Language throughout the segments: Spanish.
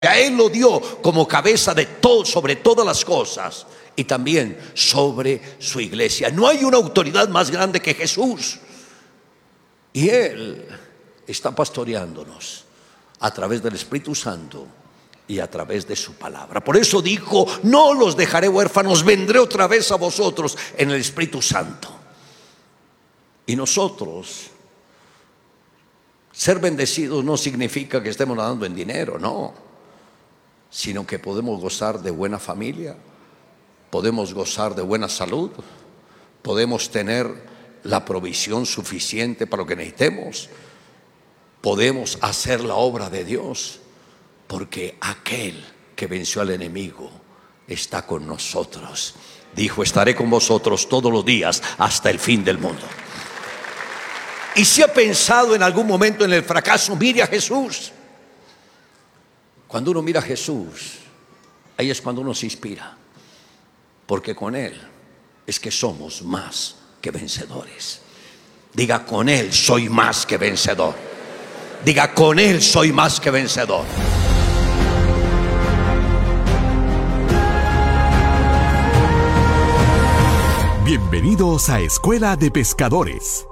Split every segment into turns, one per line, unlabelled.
A Él lo dio como cabeza de todo, sobre todas las cosas, y también sobre su iglesia. No hay una autoridad más grande que Jesús. Y Él está pastoreándonos a través del Espíritu Santo y a través de su palabra. Por eso dijo: no los dejaré huérfanos, vendré otra vez a vosotros en el Espíritu Santo. Y nosotros, ser bendecidos no significa que estemos nadando en dinero, no, sino que podemos gozar de buena familia, podemos gozar de buena salud, podemos tener la provisión suficiente para lo que necesitemos, podemos hacer la obra de Dios, porque aquel que venció al enemigo está con nosotros. Dijo: estaré con vosotros todos los días hasta el fin del mundo. Y si ha pensado en algún momento en el fracaso, mire a Jesús. Cuando uno mira a Jesús, ahí es cuando uno se inspira, porque con Él es que somos más que vencedores. Diga: con Él soy más que vencedor. Diga: con Él soy más que vencedor.
Bienvenidos a Escuela de Pescadores.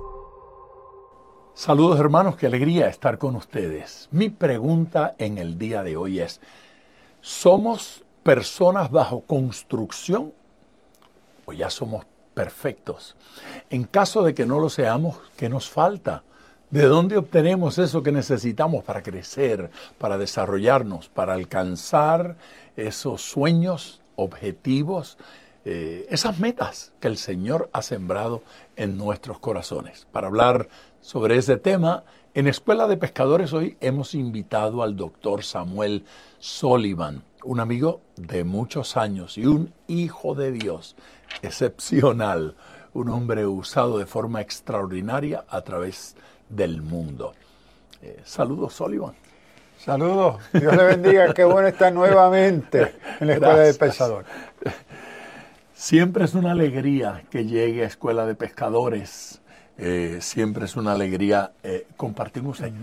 Saludos, hermanos, qué alegría estar con ustedes. Mi pregunta en el día de hoy es: ¿somos personas bajo construcción o ya somos perfectos? En caso de que no lo seamos, ¿qué nos falta? ¿De dónde obtenemos eso que necesitamos para crecer, para desarrollarnos, para alcanzar esos sueños, objetivos, esas metas que el Señor ha sembrado en nuestros corazones? Para hablar sobre ese tema, en Escuela de Pescadores hoy hemos invitado al doctor Samuel Sullivan, un amigo de muchos años y un hijo de Dios excepcional, un hombre usado de forma extraordinaria a través del mundo. Saludos, Sullivan.
Saludos, Dios le bendiga, qué bueno estar nuevamente en la Escuela de Pescadores.
Siempre es una alegría que llegue a Escuela de Pescadores. Siempre es una alegría compartir con usted.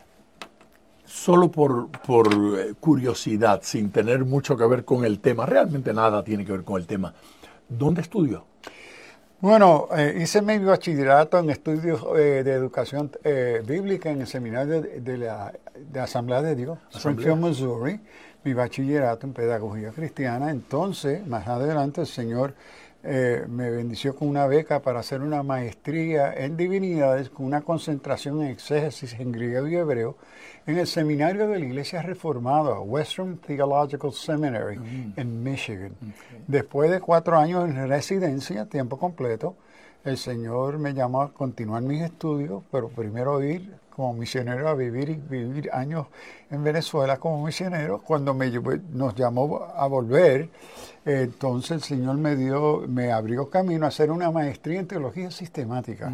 Solo por curiosidad, sin tener mucho que ver con el tema, realmente nada tiene que ver con el tema. ¿Dónde estudió?
Bueno, hice mi bachillerato en estudios de educación bíblica en el seminario de Asamblea de Dios, Springfield, Missouri. Mi bachillerato en pedagogía cristiana. Entonces, más adelante, el Señor me bendició con una beca para hacer una maestría en divinidades con una concentración en exégesis en griego y hebreo en el seminario de la Iglesia Reformada, Western Theological Seminary, en Michigan. Okay. Después de 4 años en residencia, tiempo completo, el Señor me llamó a continuar mis estudios, pero primero ir como misionero a vivir años en Venezuela como misionero. Cuando nos llamó a volver, entonces el Señor me abrió camino a hacer una maestría en teología sistemática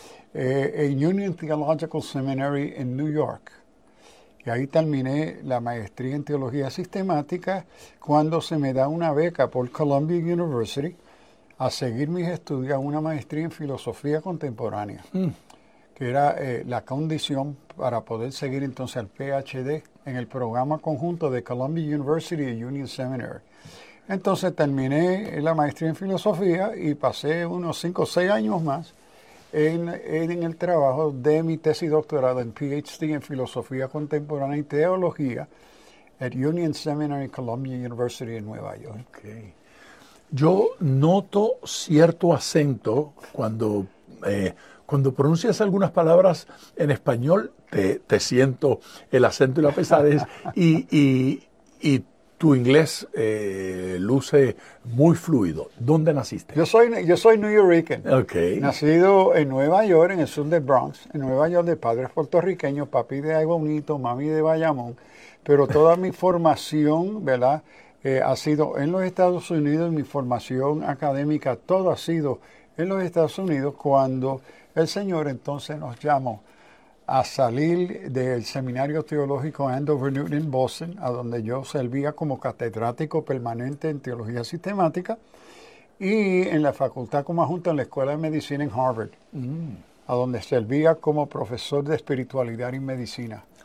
en Union Theological Seminary en New York. Y ahí terminé la maestría en teología sistemática cuando se me da una beca por Columbia University a seguir mis estudios, una maestría en filosofía contemporánea, que era la condición para poder seguir entonces el PhD en el programa conjunto de Columbia University y Union Seminary. Entonces terminé la maestría en filosofía y pasé unos 5 o 6 años más en el trabajo de mi tesis doctoral en PhD en filosofía contemporánea y teología at Union Seminary, Columbia University en Nueva York.
Okay. Yo noto cierto acento cuando pronuncias algunas palabras en español, te siento el acento y la pesadez, y tu inglés luce muy fluido. ¿Dónde naciste?
Yo soy nuyorican.
Okay.
Nacido en Nueva York, en el sur del Bronx, en Nueva York, de padres puertorriqueños, papi de Aguonito, mami de Bayamón, pero toda mi formación, ¿verdad?, ha sido en los Estados Unidos. Mi formación académica, todo ha sido en los Estados Unidos, cuando el Señor entonces nos llamó a salir del seminario teológico Andover Newton en Boston, a donde yo servía como catedrático permanente en teología sistemática, y en la facultad como adjunto en la Escuela de Medicina en Harvard, a donde servía como profesor de espiritualidad y medicina.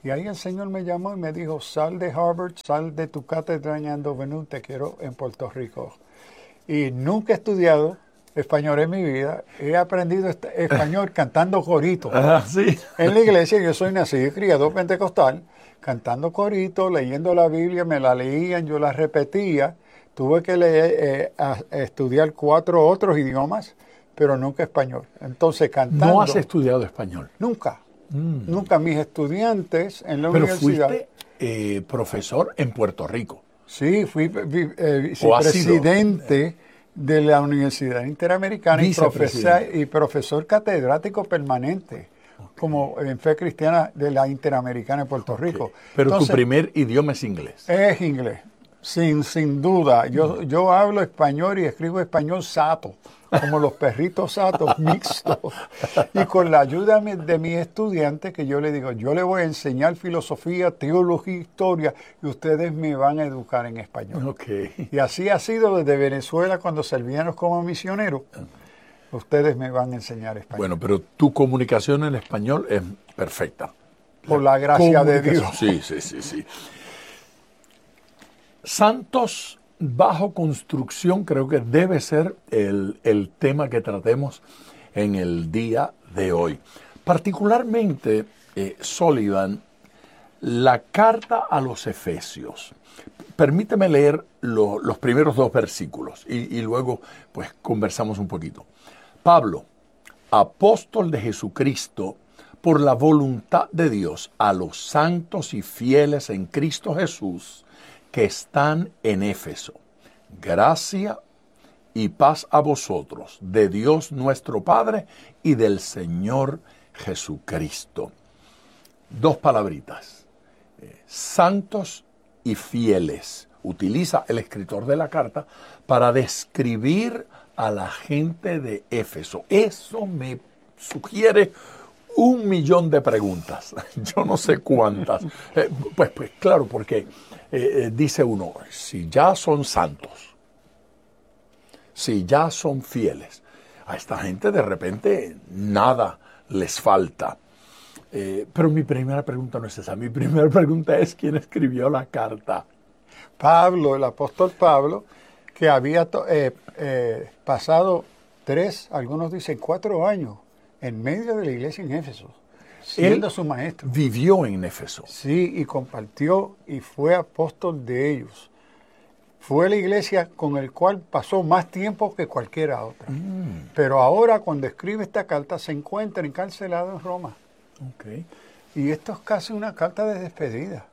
Y ahí el Señor me llamó y me dijo, sal de Harvard, sal de tu cátedra en Andovenú, te quiero en Puerto Rico. Y nunca he estudiado español en mi vida. He aprendido español cantando corito.
Sí.
En la iglesia yo soy nacido y criado pentecostal, cantando corito, leyendo la Biblia, me la leían, yo la repetía. Tuve que leer, estudiar 4 otros idiomas, pero nunca español. Entonces, cantando...
¿No has estudiado español?
Nunca. Nunca. Mis estudiantes en la
Pero
universidad...
fuiste profesor en Puerto Rico.
Sí, fui presidente de la Universidad Interamericana y profesor catedrático permanente, como en Fe Cristiana de la Interamericana en Puerto Rico.
Pero
entonces,
tu primer idioma es inglés.
Es inglés, sin duda. Yo hablo español y escribo español sato, como los perritos satos mixtos. Y con la ayuda de mis estudiantes, que yo le digo, yo le voy a enseñar filosofía, teología, historia, y ustedes me van a educar en español.
Okay.
Y así ha sido desde Venezuela, cuando servíamos como misioneros. Ustedes me van a enseñar español.
Bueno, pero tu comunicación en español es perfecta.
Por la gracia de Dios.
Sí. Santos bajo construcción creo que debe ser el tema que tratemos en el día de hoy. Particularmente, Sullivan, la carta a los Efesios. Permíteme leer los primeros 2 versículos y luego pues conversamos un poquito. Pablo, apóstol de Jesucristo, por la voluntad de Dios, a los santos y fieles en Cristo Jesús que están en Éfeso. Gracia y paz a vosotros, de Dios nuestro Padre y del Señor Jesucristo. 2 palabritas. Santos y fieles. Utiliza el escritor de la carta para describir a la gente de Éfeso. Eso me sugiere 1.000.000 de preguntas. Yo no sé cuántas. Pues claro, porque dice uno, si ya son santos, si ya son fieles, a esta gente de repente nada les falta. Pero mi primera pregunta no es esa. Mi primera pregunta es quién escribió la carta.
Pablo, el apóstol Pablo, que había pasado 3, algunos dicen 4 años, en medio de la iglesia en Éfeso, siendo su maestro.
Vivió en Éfeso.
Sí, y compartió y fue apóstol de ellos. Fue la iglesia con el cual pasó más tiempo que cualquiera otra. Pero ahora, cuando escribe esta carta, se encuentra encarcelado en Roma.
Okay.
Y esto es casi una carta de despedida.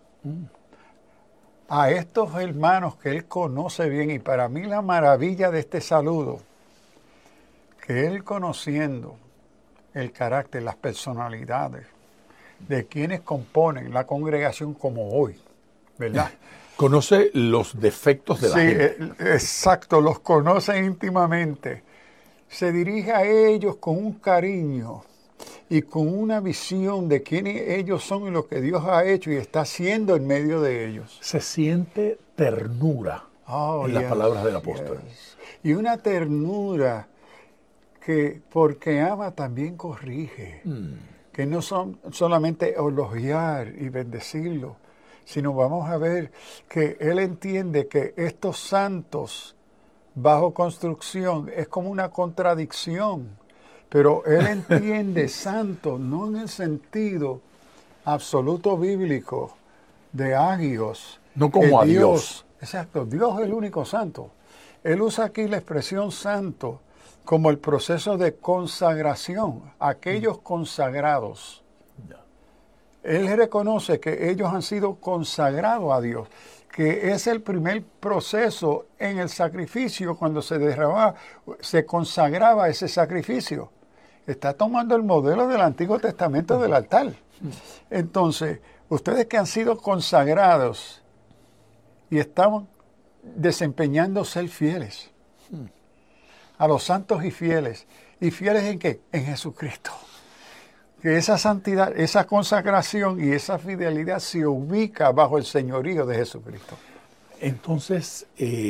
A estos hermanos que él conoce bien, y para mí la maravilla de este saludo, que él conociendo el carácter, las personalidades de quienes componen la congregación como hoy, ¿verdad?
Conoce los defectos de la gente.
Exacto, los conoce íntimamente. Se dirige a ellos con un cariño y con una visión de quiénes ellos son y lo que Dios ha hecho y está haciendo en medio de ellos.
Se siente ternura en las palabras del apóstol.
Y una ternura que porque ama también corrige. Que no son solamente elogiar y bendecirlo, sino vamos a ver que él entiende que estos santos bajo construcción es como una contradicción. Pero él entiende santo no en el sentido absoluto bíblico de agios.
No como a Dios.
Exacto, Dios es el único santo. Él usa aquí la expresión santo como el proceso de consagración, aquellos consagrados. Él reconoce que ellos han sido consagrados a Dios, que es el primer proceso en el sacrificio cuando se consagraba ese sacrificio. Está tomando el modelo del Antiguo Testamento del altar. Entonces, ustedes que han sido consagrados y están desempeñando ser fieles a los santos y fieles. ¿Y fieles en qué? En Jesucristo. Que esa santidad, esa consagración y esa fidelidad se ubica bajo el señorío de Jesucristo.
Entonces,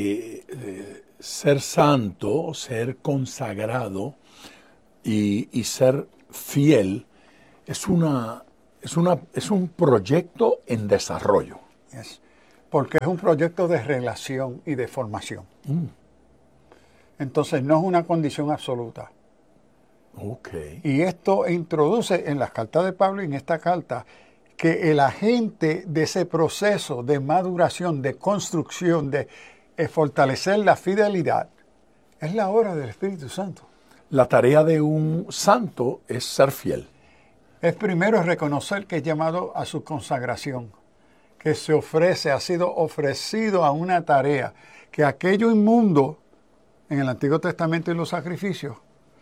ser santo, ser consagrado y ser fiel es una Es un proyecto en desarrollo.
Porque es un proyecto de relación y de formación. Entonces no es una condición absoluta.
Okay.
Y esto introduce en las cartas de Pablo y en esta carta que el agente de ese proceso de maduración, de construcción, de fortalecer la fidelidad, es la obra del Espíritu Santo.
La tarea de un santo es ser fiel.
Es primero reconocer que es llamado a su consagración, que se ofrece, ha sido ofrecido a una tarea, que aquello inmundo en el Antiguo Testamento y los sacrificios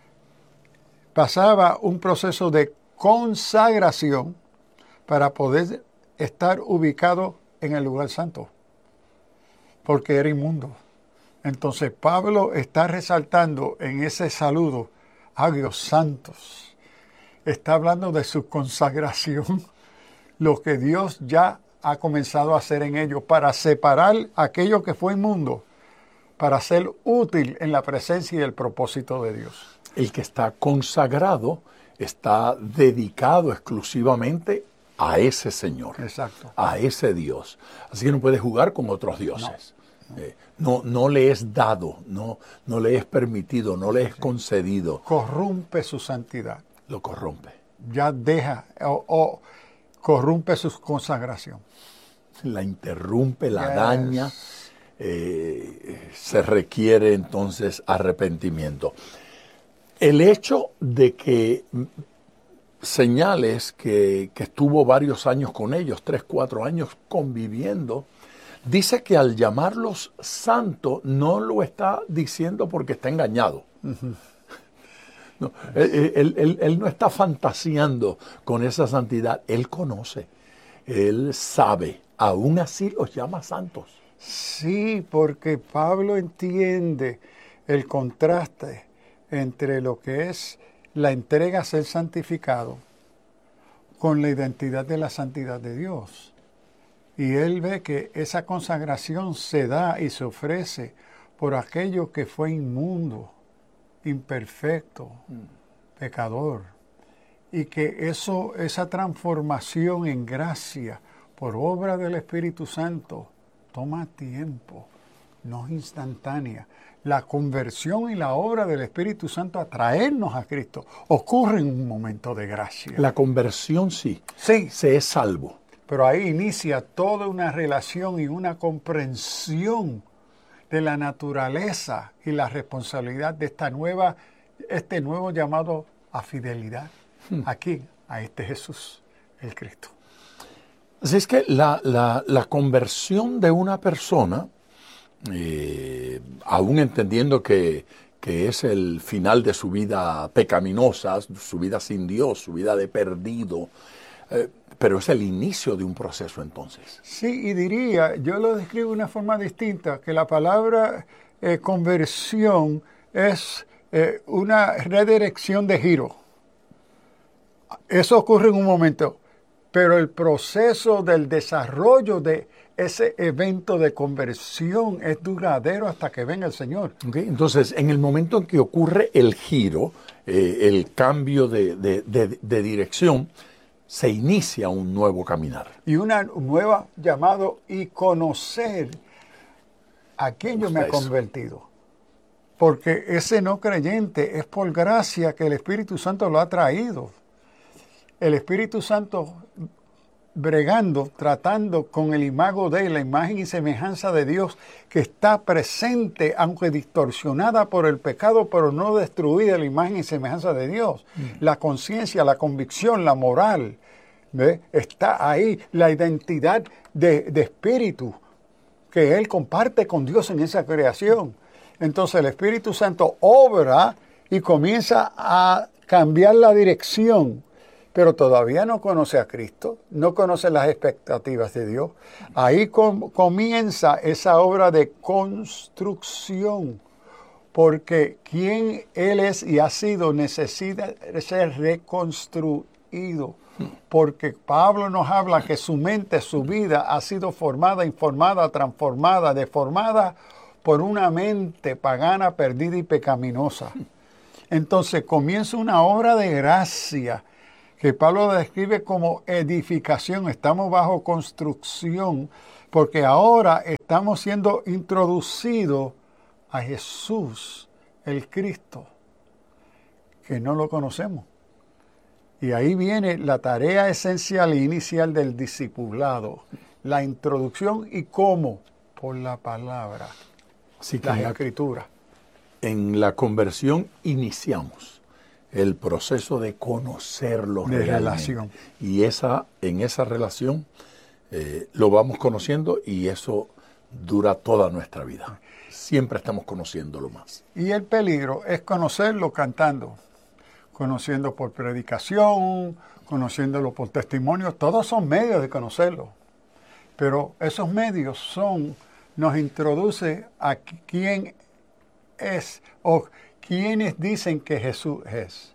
pasaba un proceso de consagración para poder estar ubicado en el lugar santo, porque era inmundo. Entonces Pablo está resaltando en ese saludo, hagios santos, está hablando de su consagración, lo que Dios ya ha comenzado a hacer en ellos para separar aquello que fue inmundo, para ser útil en la presencia y el propósito de Dios.
El que está consagrado está dedicado exclusivamente a ese Señor.
Exacto.
A ese Dios. Así que no puede jugar con otros dioses. No le es dado, no le es permitido, no le es concedido.
Corrompe su santidad.
Lo corrompe.
Ya deja o corrompe su consagración.
La interrumpe, la daña. Se requiere entonces arrepentimiento. El hecho de que señales que estuvo varios años con ellos, 3, 4 años conviviendo, dice que al llamarlos santos no lo está diciendo porque está engañado. No, él no está fantaseando con esa santidad. Él conoce, él sabe, aún así los llama santos.
Sí, porque Pablo entiende el contraste entre lo que es la entrega a ser santificado con la identidad de la santidad de Dios. Y él ve que esa consagración se da y se ofrece por aquello que fue inmundo, imperfecto, pecador. Y que esa transformación en gracia por obra del Espíritu Santo toma tiempo, no es instantánea. La conversión y la obra del Espíritu Santo a traernos a Cristo ocurre en un momento de gracia.
La conversión sí,
Sí,
se es salvo.
pero ahí inicia toda una relación y una comprensión de la naturaleza y la responsabilidad de este nuevo llamado a fidelidad. Aquí, a este Jesús, el Cristo.
Así es que la conversión de una persona, aún entendiendo que es el final de su vida pecaminosa, su vida sin Dios, su vida de perdido, pero es el inicio de un proceso entonces.
Sí, y diría, yo lo describo de una forma distinta, que la palabra conversión es una redirección de giro. Eso ocurre en un momento, pero el proceso del desarrollo de ese evento de conversión es duradero hasta que venga el Señor.
Okay. Entonces, en el momento en que ocurre el giro, el cambio de dirección, se inicia un nuevo caminar.
Y una nueva llamado y conocer a quién yo me he convertido. Porque ese no creyente es por gracia que el Espíritu Santo lo ha traído. El Espíritu Santo bregando, tratando con el imago de la imagen y semejanza de Dios que está presente, aunque distorsionada por el pecado, pero no destruida la imagen y semejanza de Dios. La conciencia, la convicción, la moral, ¿ve? Está ahí, la identidad de espíritu que Él comparte con Dios en esa creación. Entonces el Espíritu Santo obra y comienza a cambiar la dirección, pero todavía no conoce a Cristo, no conoce las expectativas de Dios. Ahí comienza esa obra de construcción, porque quien Él es y ha sido necesita ser reconstruido. Porque Pablo nos habla que su mente, su vida ha sido formada, informada, transformada, deformada por una mente pagana, perdida y pecaminosa. Entonces comienza una obra de gracia que Pablo describe como edificación. Estamos bajo construcción porque ahora estamos siendo introducidos a Jesús, el Cristo, que no lo conocemos. Y ahí viene la tarea esencial e inicial del discipulado, la introducción y cómo, por la palabra,
Así que
las escrituras.
en la conversión iniciamos el proceso de conocerlo
De
realmente.
relación.
Y en esa relación lo vamos conociendo y eso dura toda nuestra vida. Siempre estamos conociéndolo más.
Y el peligro es conocerlo cantando, conociendo por predicación, conociéndolo por testimonio. Todos son medios de conocerlo. Pero esos medios nos introduce a quién es o quiénes dicen que Jesús es.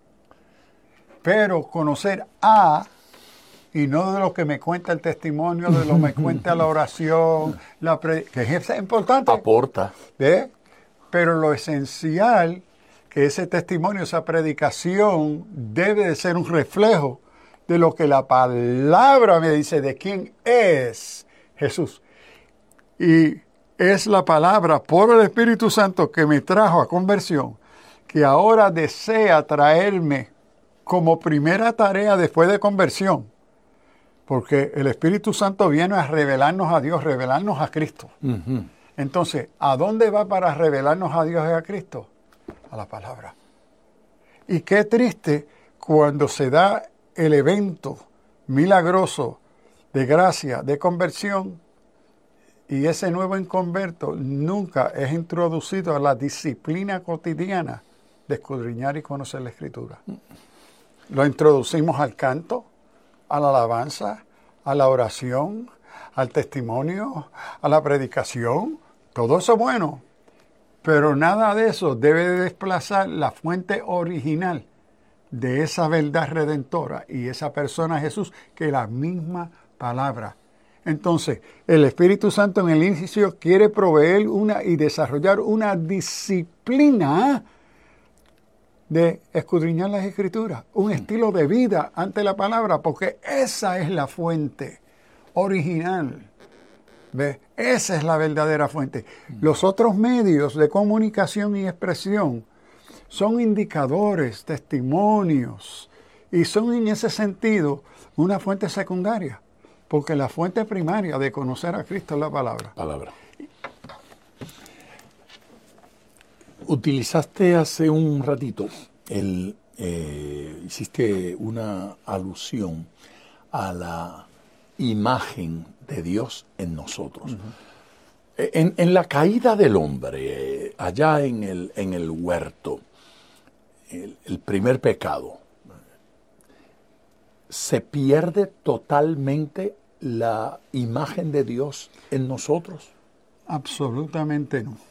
Pero conocer a, y no de lo que me cuenta el testimonio, de lo que me cuenta la oración, que es importante.
Aporta.
¿Ve? Pero lo esencial, que ese testimonio, esa predicación, debe de ser un reflejo de lo que la palabra me dice de quién es Jesús. Y es la palabra por el Espíritu Santo que me trajo a conversión, que ahora desea traerme como primera tarea después de conversión, porque el Espíritu Santo viene a revelarnos a Dios, revelarnos a Cristo.
Uh-huh.
Entonces, ¿a dónde va para revelarnos a Dios y a Cristo? A la palabra. Y qué triste cuando se da el evento milagroso de gracia, de conversión, y ese nuevo inconverto nunca es introducido a la disciplina cotidiana de escudriñar y conocer la Escritura. Lo introducimos al canto, a la alabanza, a la oración, al testimonio, a la predicación. Todo eso es bueno, pero nada de eso debe desplazar la fuente original de esa verdad redentora y esa persona Jesús, que es la misma palabra. Entonces, el Espíritu Santo en el inicio quiere proveer y desarrollar una disciplina de escudriñar las Escrituras, un estilo de vida ante la palabra, porque esa es la fuente original. ¿Ve? Esa es la verdadera fuente. Los otros medios de comunicación y expresión son indicadores, testimonios, y son en ese sentido una fuente secundaria, porque la fuente primaria de conocer a Cristo es la palabra.
Utilizaste hace un ratito, hiciste una alusión a la imagen de Dios en nosotros. Uh-huh. En la caída del hombre, allá en el huerto, el primer pecado, ¿se pierde totalmente la imagen de Dios en nosotros?
Absolutamente no.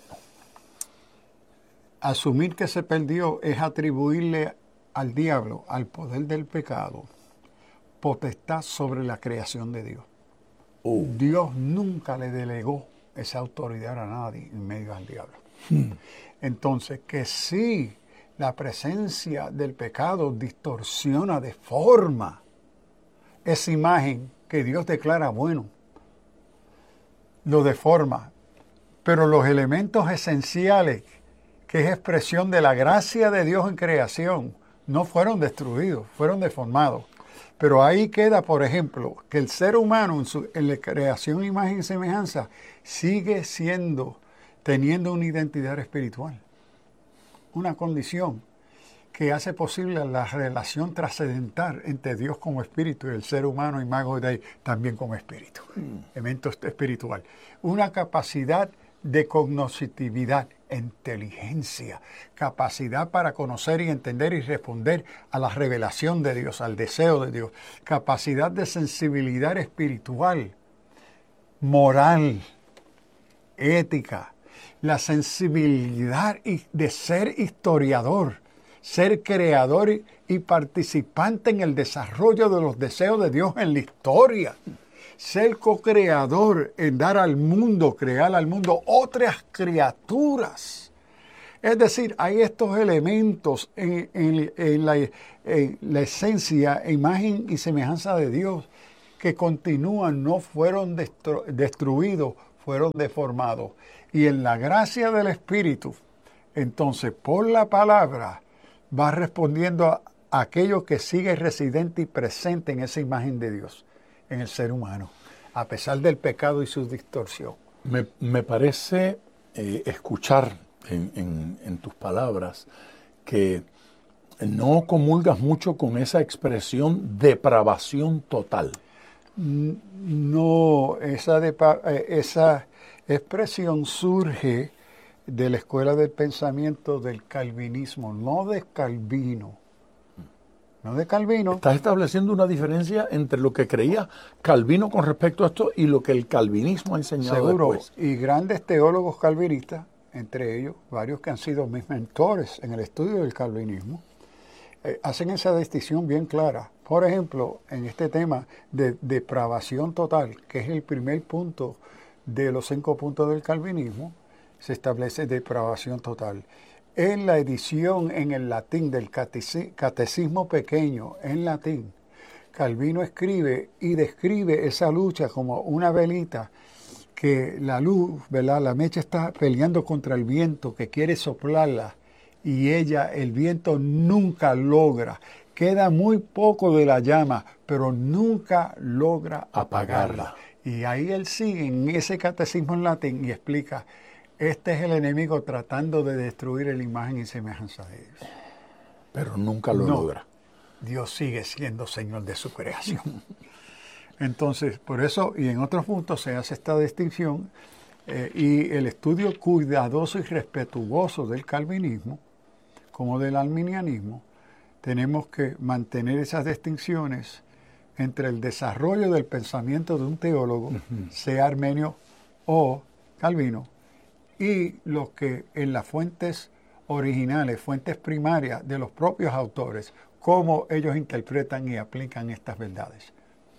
Asumir que se perdió es atribuirle al diablo, al poder del pecado, potestad sobre la creación de Dios. Dios nunca le delegó esa autoridad a nadie en medio del diablo. Entonces, que sí, la presencia del pecado distorsiona, deforma esa imagen que Dios declara bueno. Lo deforma. Pero los elementos esenciales, que es expresión de la gracia de Dios en creación, no fueron destruidos, fueron deformados. Pero ahí queda, por ejemplo, que el ser humano en la creación, imagen y semejanza sigue teniendo una identidad espiritual. Una condición que hace posible la relación trascendental entre Dios como espíritu y el ser humano, imago de Dios, también como espíritu. Elemento espiritual. Una capacidad de cognoscitividad, inteligencia, capacidad para conocer y entender y responder a la revelación de Dios, al deseo de Dios, capacidad de sensibilidad espiritual, moral, ética, la sensibilidad de ser historiador, ser creador y participante en el desarrollo de los deseos de Dios en la historia. Ser co-creador en dar al mundo, crear al mundo otras criaturas. Es decir, hay estos elementos en la esencia, imagen y semejanza de Dios que continúan, no fueron destruidos, fueron deformados. Y en la gracia del Espíritu, entonces por la palabra, va respondiendo a aquello que sigue residente y presente en esa imagen de Dios, en el ser humano, a pesar del pecado y su distorsión.
Me parece escuchar en tus palabras que no comulgas mucho con esa expresión depravación total.
No, esa expresión surge de la escuela del pensamiento del calvinismo, no de Calvino. No de Calvino.
Estás estableciendo una diferencia entre lo que creía Calvino con respecto a esto y lo que el calvinismo ha enseñado
Seguro,
después.
y grandes teólogos calvinistas, entre ellos varios que han sido mis mentores en el estudio del calvinismo, hacen esa distinción bien clara. Por ejemplo, en este tema de depravación total, que es el primer punto de los 5 puntos del calvinismo, se establece depravación total. En la edición en el latín del Catecismo Pequeño, en latín, Calvino escribe y describe esa lucha como una velita que la luz, ¿verdad? La mecha está peleando contra el viento que quiere soplarla y el viento nunca logra. Queda muy poco de la llama, pero nunca logra apagarla. Y ahí él sigue en ese catecismo en latín y explica, este es el enemigo tratando de destruir la imagen y semejanza de Dios.
Pero nunca lo logra.
Dios sigue siendo Señor de su creación. Entonces, por eso, y en otros puntos se hace esta distinción, y el estudio cuidadoso y respetuoso del calvinismo, como del arminianismo, tenemos que mantener esas distinciones entre el desarrollo del pensamiento de un teólogo, sea armenio o calvino, y lo que en las fuentes originales, fuentes primarias de los propios autores, cómo ellos interpretan y aplican estas verdades.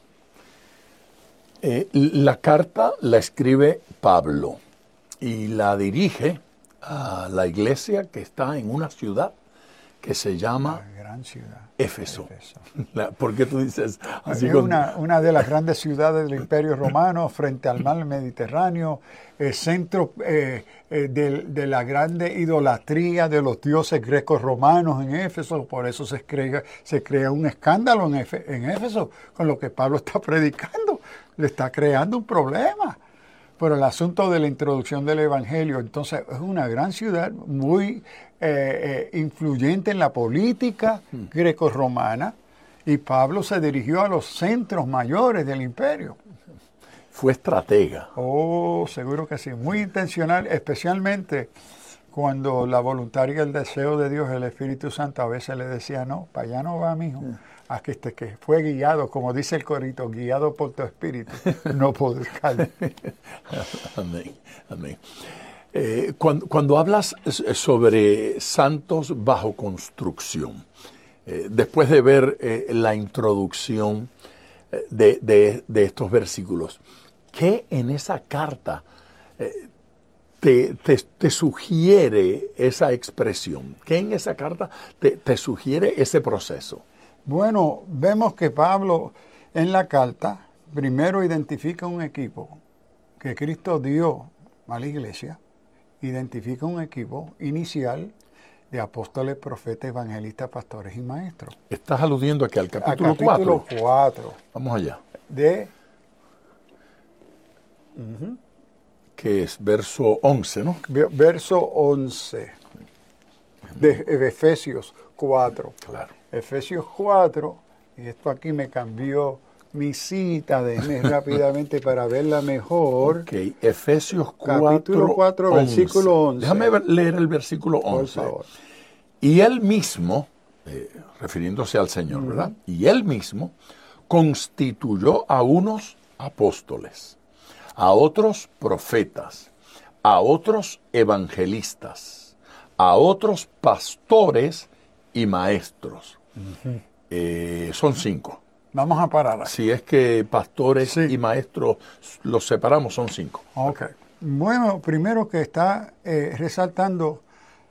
La carta la escribe Pablo y la dirige a la iglesia que está en una ciudad que se llama
gran ciudad.
Éfeso. ¿Por qué tú dices así?
Es una de las grandes ciudades del Imperio Romano frente al mar Mediterráneo, centro de la grande idolatría de los dioses greco-romanos en Éfeso. Por eso se crea un escándalo en Éfeso con lo que Pablo está predicando. Le está creando un problema por el asunto de la introducción del Evangelio. Entonces es una gran ciudad muy influyente en la política greco-romana, y Pablo se dirigió a los centros mayores del imperio.
Fue estratega.
Oh, seguro que sí, muy intencional, especialmente cuando la voluntad y el deseo de Dios, el Espíritu Santo, a veces le decía, no, para allá no va, mijo. Aquí que fue guiado, como dice el corito, guiado por tu espíritu, no por el carne.
Amén, amén. Cuando hablas sobre santos bajo construcción, después de ver la introducción de estos versículos, ¿qué en esa carta te sugiere esa expresión? ¿Qué en esa carta te sugiere ese proceso?
Bueno, vemos que Pablo en la carta primero identifica un equipo que Cristo dio a la iglesia, identifica un equipo inicial de apóstoles, profetas, evangelistas, pastores y maestros.
Estás aludiendo aquí al capítulo 4.
Capítulo 4.
Vamos allá. Que es verso 11, ¿no?
Verso 11 de Efesios 4.
Claro.
Efesios 4, y esto aquí me cambió mi cita, déjeme rápidamente para verla mejor.
Ok, Efesios 4,
capítulo 4, 11. Versículo 11.
Déjame leer el versículo 11.
Por favor.
Y él mismo, refiriéndose al Señor, ¿verdad? Y él mismo constituyó a unos apóstoles, a otros profetas, a otros evangelistas, a otros pastores y maestros. Son 5.
Vamos a parar aquí.
Si es que pastores y maestros los separamos, son 5.
Ok. Bueno, primero que está resaltando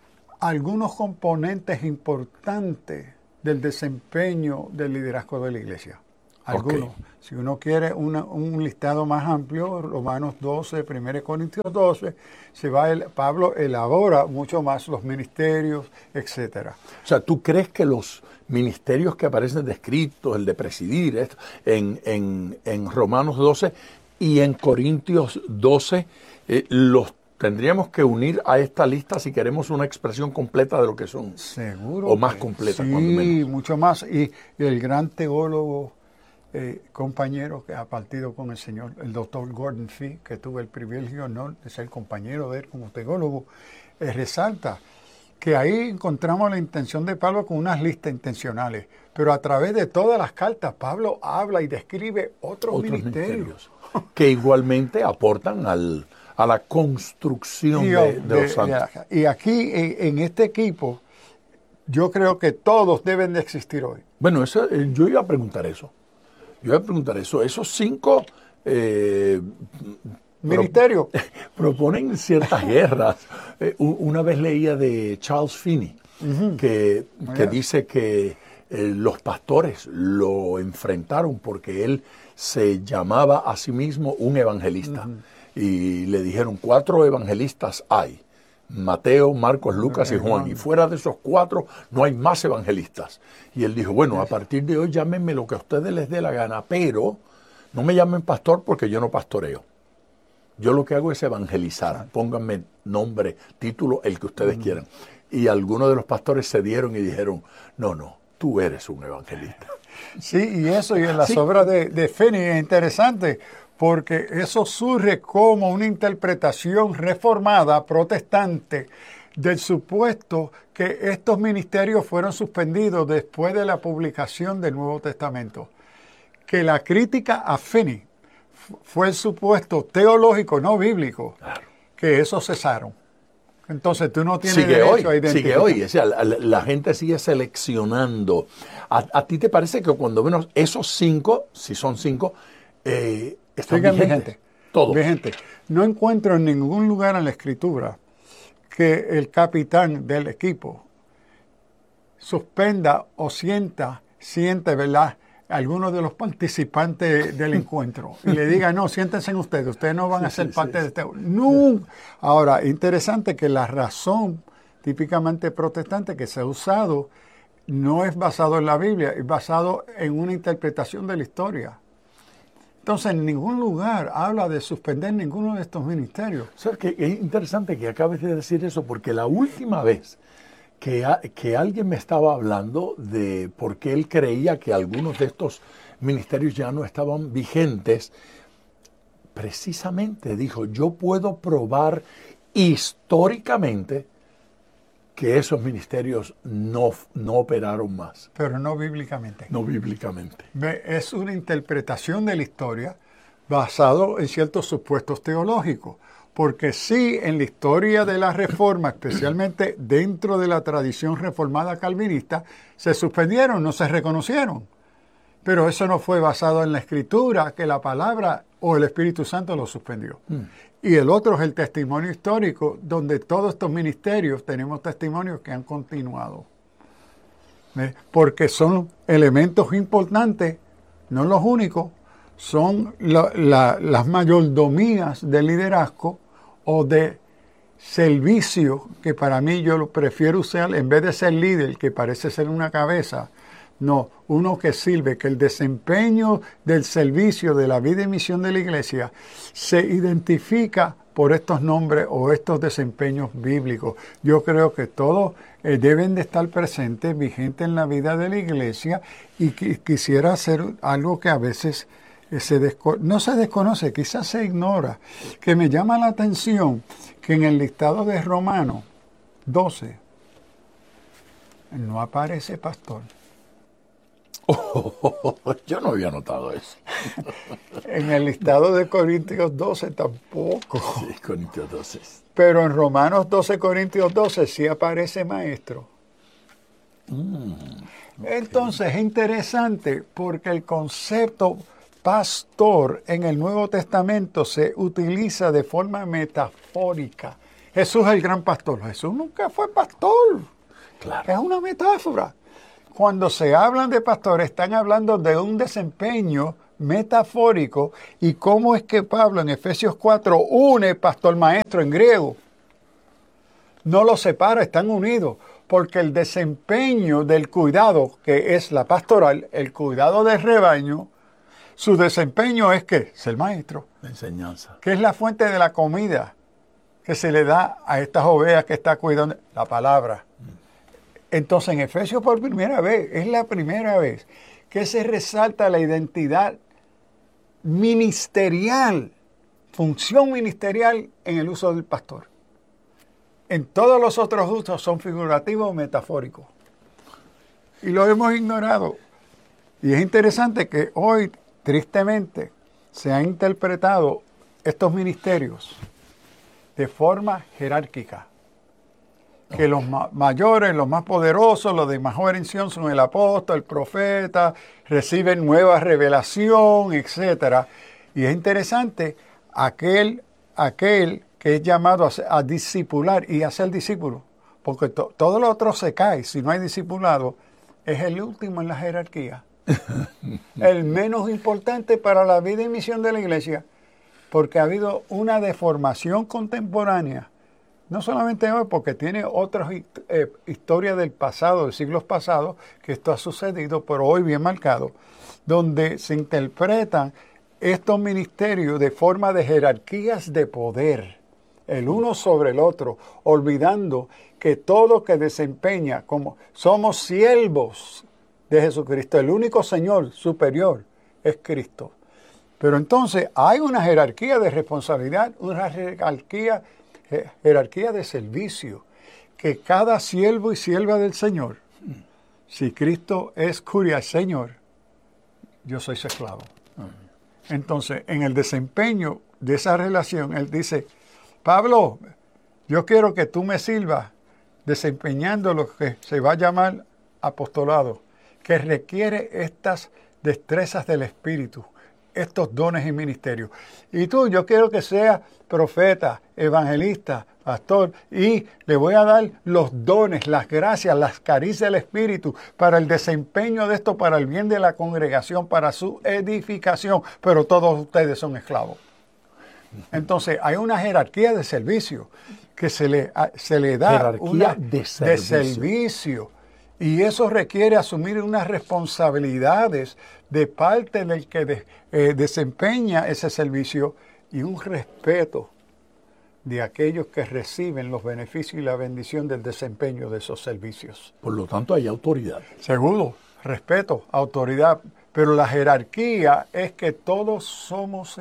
algunos componentes importantes del desempeño del liderazgo de la iglesia. Algunos.
Ok.
Si uno quiere un listado más amplio, Romanos 12, 1 Corintios 12, Pablo elabora mucho más los ministerios, etcétera.
O sea, ¿tú crees que los ministerios que aparecen descritos, el de presidir, en Romanos 12 y en Corintios 12, los tendríamos que unir a esta lista si queremos una expresión completa de lo que son?
Seguro.
O más completa,
sí,
cuando menos.
mucho más. Y el gran teólogo, compañero que ha partido con el Señor, el doctor Gordon Fee, que tuve el privilegio y honor de ser compañero de él como teólogo, resalta que ahí encontramos la intención de Pablo con unas listas intencionales, pero a través de todas las cartas Pablo habla y describe otros ministerios
que igualmente aportan a la construcción de los santos.
Y aquí en este equipo yo creo que todos deben de existir hoy.
Bueno, yo iba a preguntar eso. Esos 5
ministerios
proponen ciertas guerras. Una vez leía de Charles Finney, que dice que los pastores lo enfrentaron porque él se llamaba a sí mismo un evangelista. Y le dijeron, 4 evangelistas hay: Mateo, Marcos, Lucas y Juan. Y fuera de esos 4 no hay más evangelistas. Y él dijo, bueno, a partir de hoy llámenme lo que a ustedes les dé la gana, pero no me llamen pastor porque yo no pastoreo. Yo lo que hago es evangelizar. Pónganme nombre, título, el que ustedes quieran. Y algunos de los pastores se dieron y dijeron, no, tú eres un evangelista.
Sí, y eso, y en las obras de Finney es interesante, porque eso surge como una interpretación reformada, protestante, del supuesto que estos ministerios fueron suspendidos después de la publicación del Nuevo Testamento. Que la crítica a Finney fue el supuesto teológico, no bíblico, que esos cesaron. Entonces tú no tienes derecho a identificar.
Sigue hoy, o sea, la gente sigue seleccionando. ¿A ti te parece que cuando menos esos 5, si son 5, están vigentes? Todos.
Vigentes. No encuentro en ningún lugar en la Escritura que el capitán del equipo suspenda o siente, ¿verdad?, algunos de los participantes del encuentro y le diga, no, siéntense ustedes no van a ser parte de este. No. Ahora, interesante que la razón típicamente protestante que se ha usado no es basado en la Biblia, es basado en una interpretación de la historia. Entonces, en ningún lugar habla de suspender ninguno de estos ministerios.
O sea, que es interesante que acabes de decir eso, porque la última vez que alguien me estaba hablando de por qué él creía que algunos de estos ministerios ya no estaban vigentes, precisamente dijo, yo puedo probar históricamente que esos ministerios no operaron más.
Pero no bíblicamente.
No bíblicamente.
Es una interpretación de la historia basado en ciertos supuestos teológicos. Porque sí, en la historia de la Reforma, especialmente dentro de la tradición reformada calvinista, se suspendieron, no se reconocieron. Pero eso no fue basado en la Escritura, que la palabra o el Espíritu Santo lo suspendió. Y el otro es el testimonio histórico, donde todos estos ministerios tenemos testimonios que han continuado. Porque son elementos importantes, no los únicos, son las mayordomías del liderazgo o de servicio, que para mí yo lo prefiero usar, en vez de ser líder, que parece ser una cabeza, no, uno que sirve, que el desempeño del servicio de la vida y misión de la iglesia se identifica por estos nombres o estos desempeños bíblicos. Yo creo que todos deben de estar presentes, vigentes en la vida de la iglesia, y quisiera hacer algo que a veces no se desconoce, quizás se ignora, que me llama la atención que en el listado de Romanos 12 no aparece pastor.
Yo no había notado eso.
En el listado de Corintios 12 tampoco.
Sí, Corintios 12.
Pero en Romanos 12, Corintios 12 sí aparece maestro. Entonces es interesante porque el concepto pastor en el Nuevo Testamento se utiliza de forma metafórica Jesús es el gran pastor. Jesús nunca fue pastor.
Claro.
Es una metáfora. Cuando se hablan de pastores, están hablando de un desempeño metafórico y cómo es que Pablo en Efesios 4 une pastor maestro en griego. No los separa, están unidos, porque el desempeño del cuidado, que es la pastoral, el cuidado del rebaño, su desempeño es que ser maestro,
La enseñanza.
que es la fuente de la comida que se le da a estas ovejas que está cuidando, la palabra. Entonces en Efesios por primera vez, es la primera vez que se resalta la identidad ministerial, función ministerial en el uso del pastor. En todos los otros usos son figurativos o metafóricos. Y lo hemos ignorado. Y es interesante que hoy, tristemente, se han interpretado estos ministerios de forma jerárquica. Que los mayores, los más poderosos, los de mejor erección son el apóstol, el profeta, reciben nueva revelación, etc. Y es interesante aquel que es llamado a discipular y a ser discípulo, porque todo lo otro se cae. Si no hay discipulado, es el último en la jerarquía. El menos importante para la vida y misión de la iglesia, porque ha habido una deformación contemporánea. No solamente hoy, porque tiene otras historias del pasado, de siglos pasados, que esto ha sucedido, pero hoy bien marcado, donde se interpretan estos ministerios de forma de jerarquías de poder, el uno sobre el otro, olvidando que todo que desempeña, como somos siervos de Jesucristo, el único Señor superior es Cristo. Pero entonces hay una jerarquía de responsabilidad, una jerarquía de servicio, que cada siervo y sierva del Señor, si Cristo es curia Señor, yo soy su esclavo. Entonces, en el desempeño de esa relación, él dice, Pablo, yo quiero que tú me sirvas desempeñando lo que se va a llamar apostolado, que requiere estas destrezas del Espíritu, estos dones y ministerios. Y tú, yo quiero que seas profeta, evangelista, pastor, y le voy a dar los dones, las gracias, las caricias del Espíritu para el desempeño de esto, para el bien de la congregación, para su edificación, pero todos ustedes son esclavos. Entonces, hay una jerarquía de servicio que se le da
Jerarquía de
de servicio. Y eso requiere asumir unas responsabilidades de parte del que desempeña ese servicio y un respeto de aquellos que reciben los beneficios y la bendición del desempeño de esos servicios.
Por lo tanto, hay autoridad.
Seguro, respeto, autoridad, pero la jerarquía es que todos somos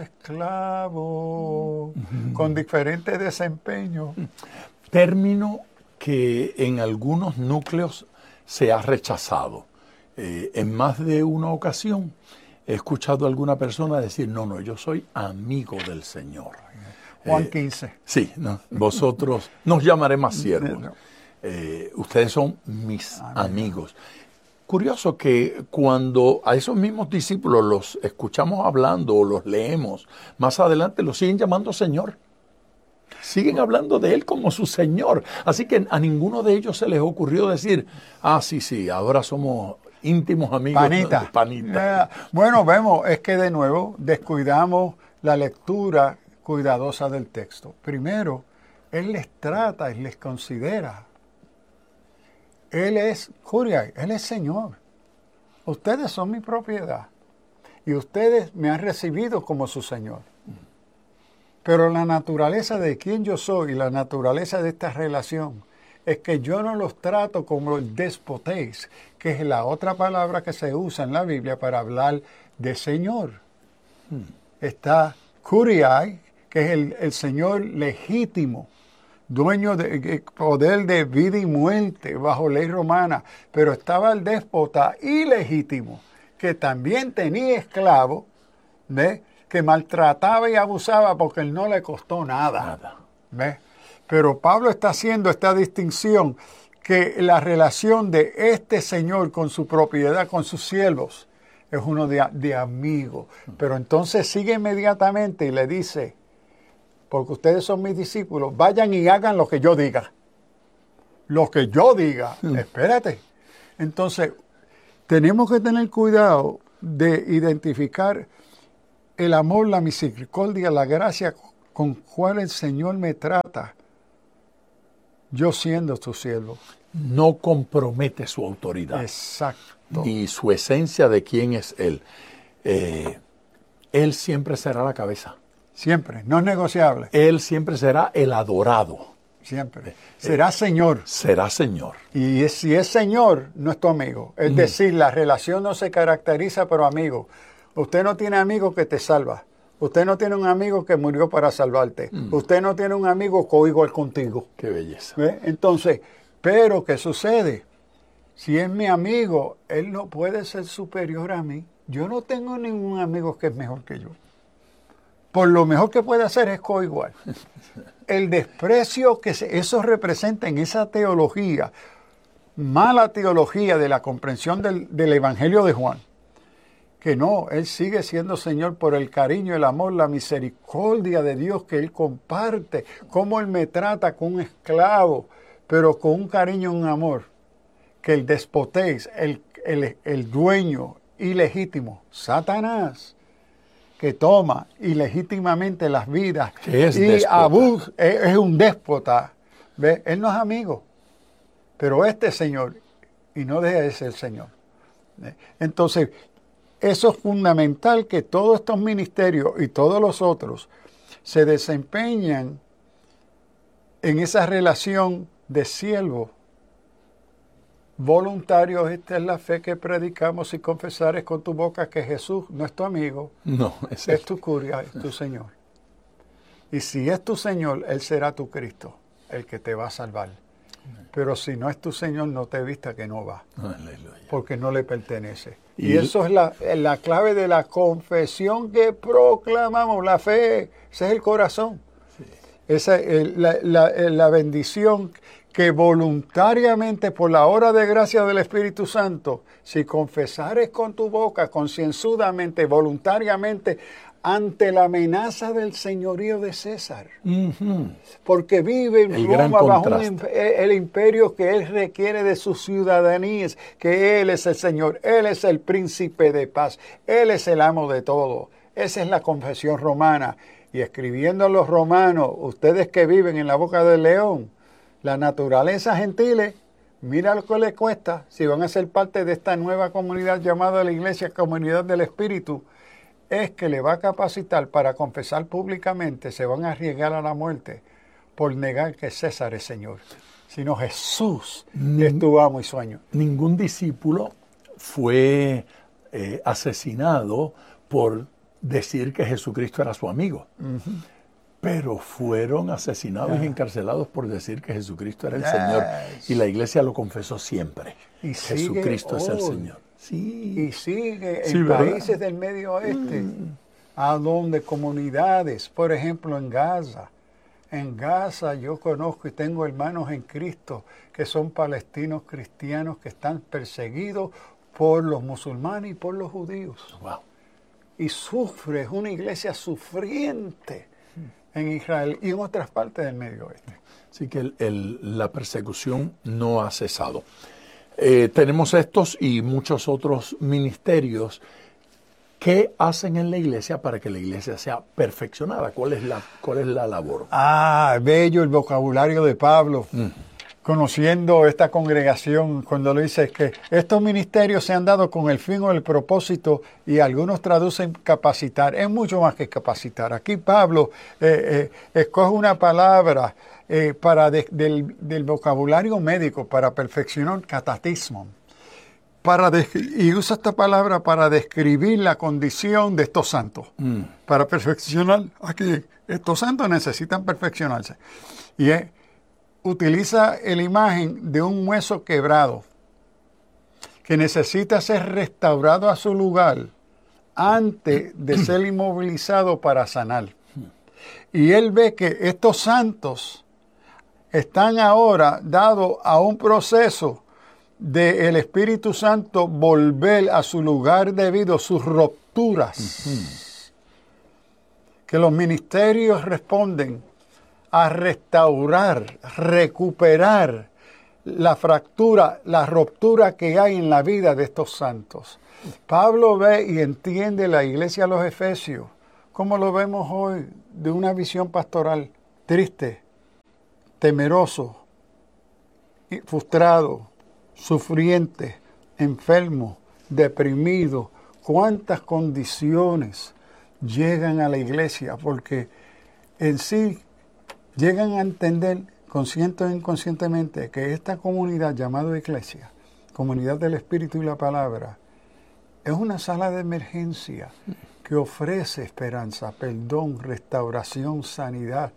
esclavos con diferentes desempeños.
Término que en algunos núcleos se ha rechazado. En más de una ocasión he escuchado a alguna persona decir, no, yo soy amigo del Señor.
Juan 15.
Sí, no, vosotros nos llamaré más siervos. Ustedes son mis amigos. Curioso que cuando a esos mismos discípulos los escuchamos hablando o los leemos, más adelante los siguen llamando Señor. Siguen hablando de Él como su Señor. Así que a ninguno de ellos se les ocurrió decir, sí, ahora somos íntimos amigos.
Panita. Bueno, vemos, es que de nuevo descuidamos la lectura cuidadosa del texto. Primero, Él les trata y les considera. Él es Curiai, Él es Señor. Ustedes son mi propiedad y ustedes me han recibido como su Señor. Pero la naturaleza de quien yo soy y la naturaleza de esta relación es que yo no los trato como el despotéis, que es la otra palabra que se usa en la Biblia para hablar de Señor. Está Curiai, que es el Señor legítimo, dueño de poder de vida y muerte bajo ley romana, pero estaba el déspota ilegítimo, que también tenía esclavos, ¿ves?, que maltrataba y abusaba porque él no le costó nada. ¿Ves? Pero Pablo está haciendo esta distinción, que la relación de este Señor con su propiedad, con sus siervos, es uno de amigo. Pero entonces sigue inmediatamente y le dice, porque ustedes son mis discípulos, vayan y hagan lo que yo diga. Lo que yo diga. Espérate. Entonces, tenemos que tener cuidado de identificar el amor, la misericordia, la gracia con cual el Señor me trata, yo siendo su siervo.
No compromete su autoridad.
Exacto.
Ni su esencia de quién es Él. Él siempre será la cabeza.
Siempre, no es negociable.
Él siempre será el adorado.
Siempre. Será Señor.
Será Señor.
Y si es Señor, no es tu amigo. Es decir, la relación no se caracteriza por amigo. Usted no tiene amigo que te salva. Usted no tiene un amigo que murió para salvarte. Usted no tiene un amigo coigual contigo.
Qué belleza.
¿Ve? Entonces, pero ¿qué sucede? Si es mi amigo, él no puede ser superior a mí. Yo no tengo ningún amigo que es mejor que yo. Por lo mejor que puede hacer es coigual. El desprecio que eso representa en esa teología, mala teología de la comprensión del Evangelio de Juan, que no, Él sigue siendo Señor por el cariño, el amor, la misericordia de Dios que Él comparte, cómo Él me trata con un esclavo, pero con un cariño y un amor, que el despotés, el dueño ilegítimo, Satanás, que toma ilegítimamente las vidas y abusa, es un déspota. ¿Ve? Él no es amigo, pero este Señor, y no deja de ser Señor. ¿Ve? Entonces, eso es fundamental, que todos estos ministerios y todos los otros se desempeñan en esa relación de siervo voluntario. Esta es la fe que predicamos: y confesares con tu boca que Jesús no es tu amigo,
no,
es tu curia, es tu Señor. Y si es tu Señor, Él será tu Cristo, el que te va a salvar. Pero si no es tu Señor, no te vista que no va.
Aleluya.
Porque no le pertenece. Y eso es la clave de la confesión que proclamamos, la fe. Ese es el corazón. Sí. Esa es la bendición que voluntariamente, por la obra de gracia del Espíritu Santo, si confesares con tu boca, concienzudamente, voluntariamente, ante la amenaza del señorío de César. Porque vive en Roma bajo el imperio que él requiere de sus ciudadanías, que Él es el Señor, Él es el príncipe de paz, Él es el amo de todo. Esa es la confesión romana. Y escribiendo a los romanos, ustedes que viven en la boca del león, la naturaleza gentil, mira lo que les cuesta si van a ser parte de esta nueva comunidad llamada la Iglesia Comunidad del Espíritu. Es que le va a capacitar para confesar públicamente, se van a arriesgar a la muerte por negar que César es Señor, sino Jesús es tu amo y sueño.
Ningún discípulo fue asesinado por decir que Jesucristo era su amigo, pero fueron asesinados y encarcelados por decir que Jesucristo era el Señor, y la iglesia lo confesó siempre.
Y
Jesucristo es el Señor. Sí.
Y sigue en países del Medio Oeste, a donde comunidades, por ejemplo en Gaza. En Gaza yo conozco y tengo hermanos en Cristo que son palestinos cristianos que están perseguidos por los musulmanes y por los judíos.
Wow.
Y sufre, es una iglesia sufriente en Israel y en otras partes del Medio Oeste.
Así que la persecución no ha cesado. Tenemos estos y muchos otros ministerios. ¿Qué hacen en la iglesia para que la iglesia sea perfeccionada? ¿Cuál es la labor?
Bello el vocabulario de Pablo. Conociendo esta congregación, cuando lo dice, es que estos ministerios se han dado con el fin o el propósito, y algunos traducen capacitar. Es mucho más que capacitar. Aquí Pablo escoge una palabra del vocabulario médico para perfeccionar, catatismo. Y usa esta palabra para describir la condición de estos santos. Para perfeccionar, aquí estos santos necesitan perfeccionarse. Y utiliza la imagen de un hueso quebrado que necesita ser restaurado a su lugar antes de ser inmovilizado para sanar. Y él ve que estos santos están ahora dados a un proceso del Espíritu Santo volver a su lugar debido, sus rupturas. que los ministerios responden a restaurar, recuperar la fractura, la ruptura que hay en la vida de estos santos. Pablo ve y entiende la iglesia de los Efesios, como lo vemos hoy, de una visión pastoral triste, temeroso, frustrado, sufriente, enfermo, deprimido. Cuántas condiciones llegan a la iglesia, porque en sí llegan a entender consciente o inconscientemente que esta comunidad llamada iglesia, comunidad del Espíritu y la Palabra, es una sala de emergencia que ofrece esperanza, perdón, restauración, sanidad,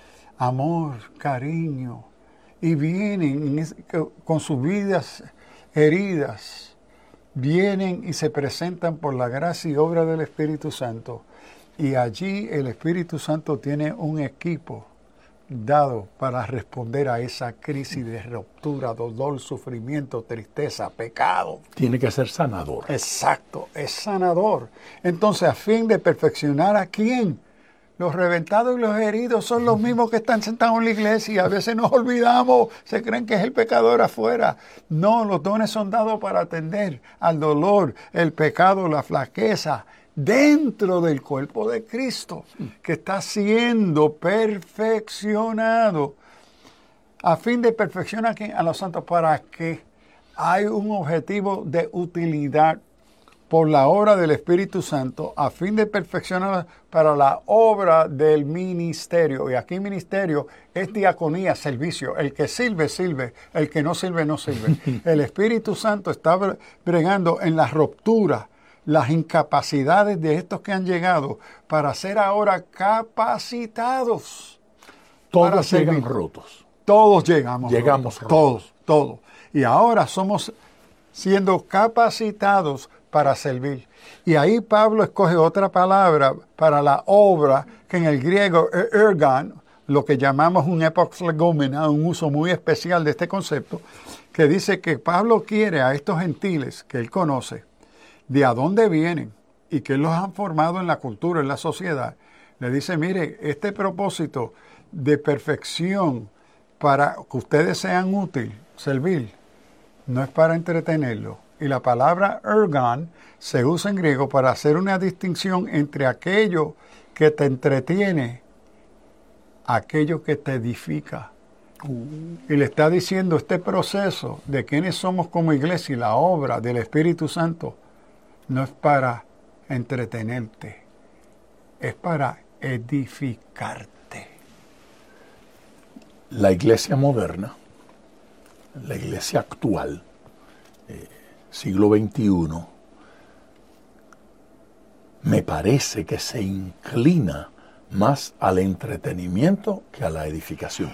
amor, cariño, y vienen con sus vidas heridas, vienen y se presentan por la gracia y obra del Espíritu Santo. Y allí el Espíritu Santo tiene un equipo dado para responder a esa crisis de ruptura, dolor, sufrimiento, tristeza, pecado.
Tiene que ser sanador.
Exacto, es sanador. Entonces, a fin de perfeccionar a quién, los reventados y los heridos son los mismos que están sentados en la iglesia. A veces nos olvidamos, se creen que es el pecador afuera. No, los dones son dados para atender al dolor, el pecado, la flaqueza, dentro del cuerpo de Cristo, que está siendo perfeccionado. A fin de perfeccionar a los santos, para que hay un objetivo de utilidad por la obra del Espíritu Santo, a fin de perfeccionar para la obra del ministerio. Y aquí ministerio es diaconía, servicio. El que sirve, sirve. El que no sirve, no sirve. El Espíritu Santo está bregando en la ruptura, las incapacidades de estos que han llegado para ser ahora capacitados.
Todos llegan rotos.
Todos llegamos
rotos.
Todos. Y ahora somos siendo capacitados para servir. Y ahí Pablo escoge otra palabra para la obra, que en el griego ergon, lo que llamamos un epox legomena, un uso muy especial de este concepto, que dice que Pablo quiere a estos gentiles que él conoce, de a dónde vienen y que los han formado en la cultura, en la sociedad. Le dice, mire, este propósito de perfección para que ustedes sean útiles, servir, no es para entretenerlos. Y la palabra ergon se usa en griego para hacer una distinción entre aquello que te entretiene, aquello que te edifica. Y le está diciendo este proceso de quiénes somos como iglesia y la obra del Espíritu Santo no es para entretenerte, es para edificarte.
La iglesia moderna, la iglesia actual, siglo XXI, me parece que se inclina más al entretenimiento que a la edificación.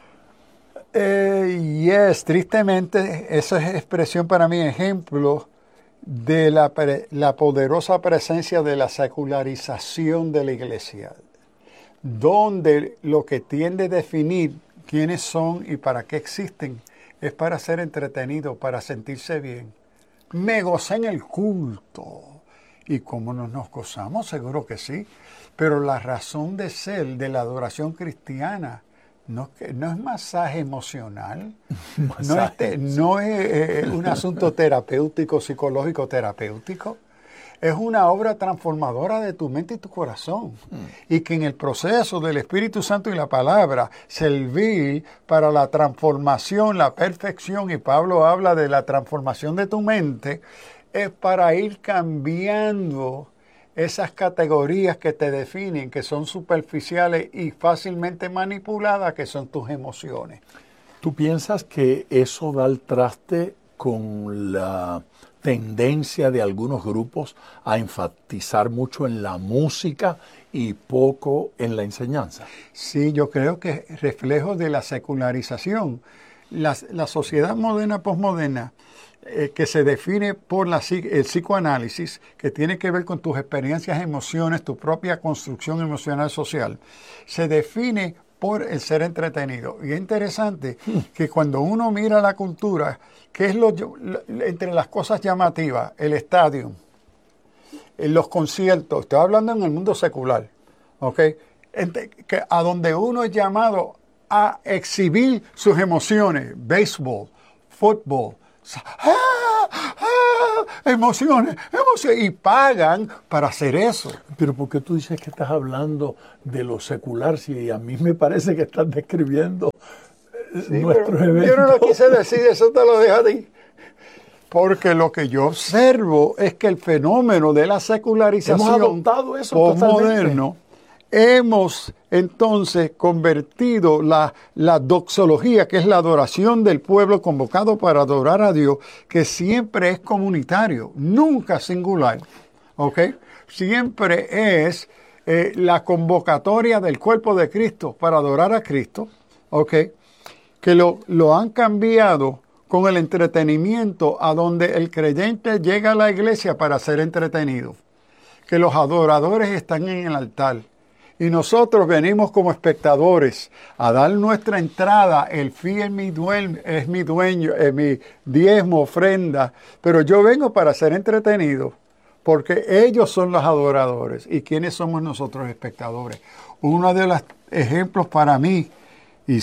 Tristemente, esa es expresión para mí, ejemplo de la poderosa presencia de la secularización de la iglesia, donde lo que tiende a definir quiénes son y para qué existen es para ser entretenido, para sentirse bien. Me gocé en el culto. ¿Y cómo nos gozamos? Seguro que sí. Pero la razón de ser de la adoración cristiana no es masaje emocional, no es un asunto terapéutico, psicológico terapéutico. Es una obra transformadora de tu mente y tu corazón. Y que en el proceso del Espíritu Santo y la palabra, servir para la transformación, la perfección, y Pablo habla de la transformación de tu mente, es para ir cambiando esas categorías que te definen, que son superficiales y fácilmente manipuladas, que son tus emociones.
¿Tú piensas que eso da al traste con la tendencia de algunos grupos a enfatizar mucho en la música y poco en la enseñanza? Sí,
yo creo que es reflejo de la secularización. La sociedad moderna, posmoderna, que se define por el psicoanálisis, que tiene que ver con tus experiencias, emociones, tu propia construcción emocional social, se define por el ser entretenido. Y es interesante que cuando uno mira la cultura, ¿qué es entre las cosas llamativas? El estadio, los conciertos, estoy hablando en el mundo secular, ¿ok? A donde uno es llamado a exhibir sus emociones, béisbol, fútbol, emociones, y pagan para hacer eso.
Pero ¿por qué tú dices que estás hablando de lo secular si a mí me parece que estás describiendo nuestros eventos?
Yo no lo quise decir, eso te lo dejo a ti. Porque lo que yo observo es que el fenómeno de la secularización
hemos adoptado eso
postmoderno, hemos entonces convertido la doxología, que es la adoración del pueblo convocado para adorar a Dios, que siempre es comunitario, nunca singular, ¿ok? Siempre es la convocatoria del cuerpo de Cristo para adorar a Cristo, ¿ok? Que lo han cambiado con el entretenimiento, a donde el creyente llega a la iglesia para ser entretenido, que los adoradores están en el altar y nosotros venimos como espectadores a dar nuestra entrada. El fee es mi dueño, es mi diezmo, ofrenda, pero yo vengo para ser entretenido porque ellos son los adoradores. ¿Y quiénes somos nosotros, espectadores? Uno de los ejemplos para mí, y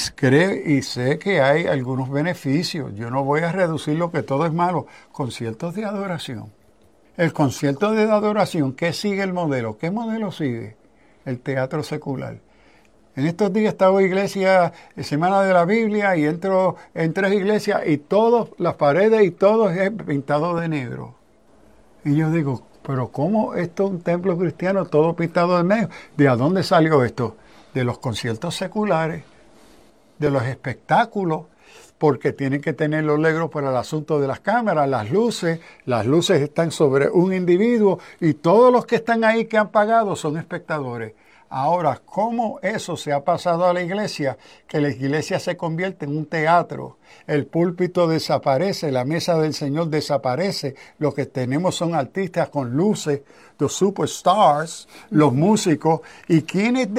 sé que hay algunos beneficios. Yo no voy a reducir lo que todo es malo. Conciertos de adoración. El concierto de adoración, ¿qué sigue el modelo? ¿Qué modelo sigue? El teatro secular. En estos días estaba en iglesia, Semana de la Biblia, y entro en 3 iglesias y todas las paredes y todo es pintado de negro. Y yo digo, pero ¿cómo esto es un templo cristiano todo pintado de negro? ¿De a dónde salió esto? De los conciertos seculares, de los espectáculos, porque tienen que tener los negros para el asunto de las cámaras, las luces están sobre un individuo y todos los que están ahí que han pagado son espectadores. Ahora, ¿cómo eso se ha pasado a la iglesia? Que la iglesia se convierte en un teatro, el púlpito desaparece, la mesa del Señor desaparece, lo que tenemos son artistas con luces, los superstars, los músicos, y quienes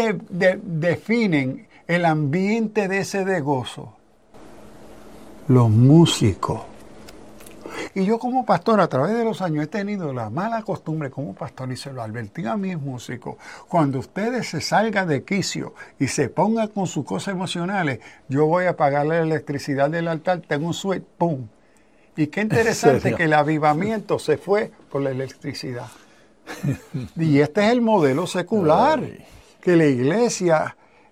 definen el ambiente de ese de gozo, los músicos. Y yo como pastor, a través de los años, he tenido la mala costumbre como pastor, y se lo advertí a mis músicos: cuando ustedes se salgan de quicio y se pongan con sus cosas emocionales, yo voy a apagar la electricidad del altar, tengo un switch, ¡pum! Y qué interesante que el avivamiento se fue por la electricidad. Y este es el modelo secular, que la iglesia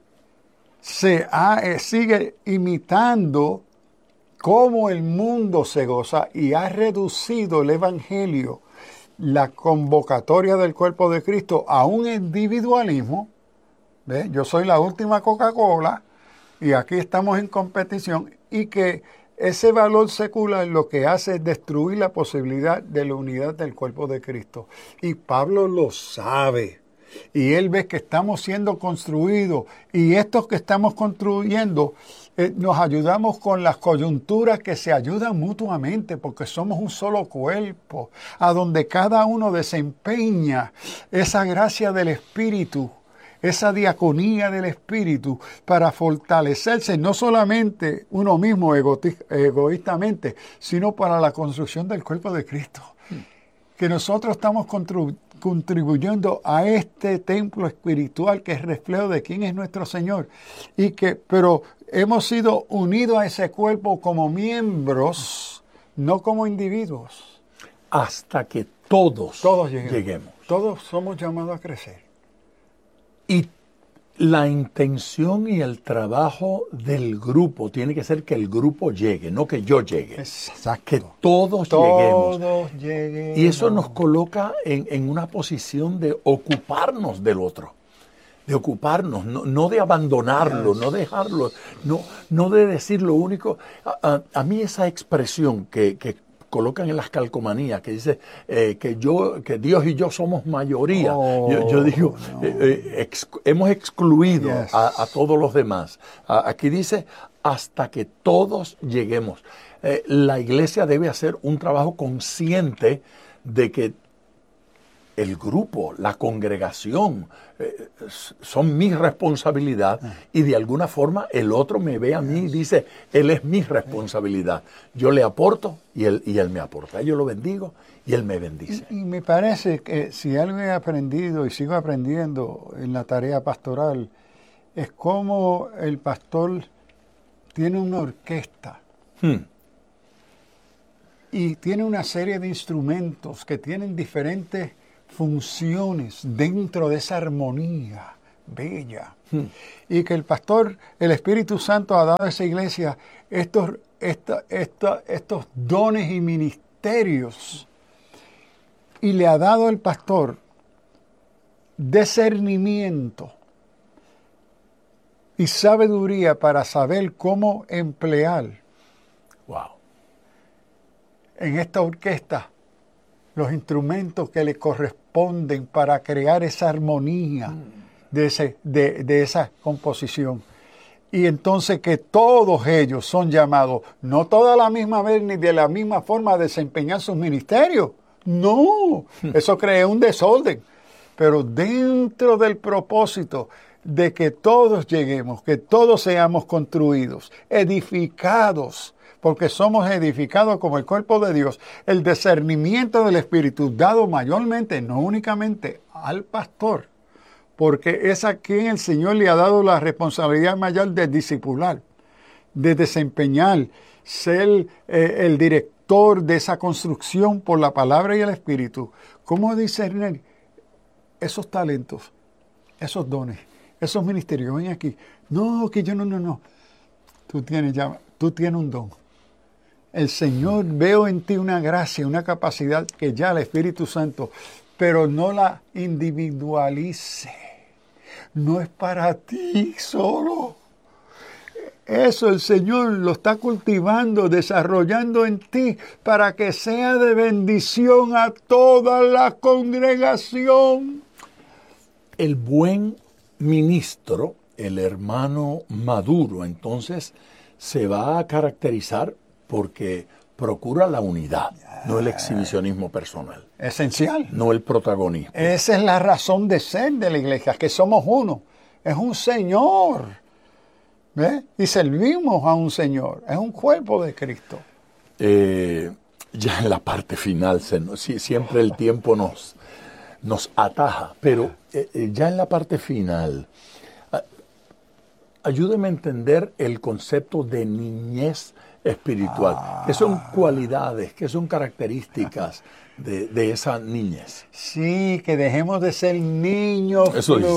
sigue imitando cómo el mundo se goza, y ha reducido el evangelio, la convocatoria del cuerpo de Cristo, a un individualismo. ¿Ve? Yo soy la última Coca-Cola y aquí estamos en competición, y que ese valor secular lo que hace es destruir la posibilidad de la unidad del cuerpo de Cristo. Y Pablo lo sabe. Y él ve que estamos siendo construidos, y estos que estamos construyendo nos ayudamos con las coyunturas que se ayudan mutuamente, porque somos un solo cuerpo, a donde cada uno desempeña esa gracia del Espíritu, esa diaconía del Espíritu, para fortalecerse no solamente uno mismo egoístamente, sino para la construcción del cuerpo de Cristo. Que nosotros estamos contribuyendo a este templo espiritual que es reflejo de quién es nuestro Señor, pero hemos sido unidos a ese cuerpo como miembros, no como individuos.
Hasta que todos lleguemos.
Todos somos llamados a crecer.
Y la intención y el trabajo del grupo tiene que ser que el grupo llegue, no que yo llegue.
Exacto.
Que todos lleguemos.
Lleguemos.
Y eso nos coloca en una posición de ocuparnos del otro. De ocuparnos, no de abandonarlo, no dejarlo, no de decir lo único. A mí esa expresión que colocan en las calcomanías, que dice que Dios y yo somos mayoría. Yo digo, hemos excluido a todos los demás. Aquí dice, hasta que todos lleguemos. La iglesia debe hacer un trabajo consciente de que el grupo, la congregación, son mi responsabilidad y de alguna forma el otro me ve a mí y dice, él es mi responsabilidad. Yo le aporto y él me aporta. Yo lo bendigo y él me bendice.
Y me parece que si algo he aprendido y sigo aprendiendo en la tarea pastoral, es cómo el pastor tiene una orquesta. Y tiene una serie de instrumentos que tienen diferentes funciones dentro de esa armonía bella. Y que el pastor, el Espíritu Santo ha dado a esa iglesia estos dones y ministerios. Y le ha dado al pastor discernimiento y sabiduría para saber cómo emplear en esta orquesta los instrumentos que le corresponden para crear esa armonía de esa composición. Y entonces que todos ellos son llamados, no toda a la misma vez ni de la misma forma a desempeñar sus ministerios. No, eso crea un desorden. Pero dentro del propósito de que todos lleguemos, que todos seamos construidos, edificados, porque somos edificados como el cuerpo de Dios, el discernimiento del Espíritu dado mayormente, no únicamente al pastor, porque es a quien el Señor le ha dado la responsabilidad mayor de discipular, de desempeñar, ser el director de esa construcción por la palabra y el Espíritu. ¿Cómo discernir esos talentos, esos dones, esos ministerios? Ven aquí. No, que yo no. Tú tienes un don. El Señor, veo en ti una gracia, una capacidad que ya el Espíritu Santo, pero no la individualice. No es para ti solo. Eso el Señor lo está cultivando, desarrollando en ti para que sea de bendición a toda la congregación.
El buen ministro, el hermano maduro, entonces se va a caracterizar porque procura la unidad, no el exhibicionismo personal.
Esencial.
No el protagonismo.
Esa es la razón de ser de la iglesia, que somos uno. Es un Señor. ¿Ves? Y servimos a un Señor. Es un cuerpo de Cristo.
Ya en la parte final, siempre el tiempo nos ataja, pero ya en la parte final, ayúdeme a entender el concepto de niñez espiritual. ¿Qué son cualidades, qué son características de esa niñez?
Sí, que dejemos de ser niños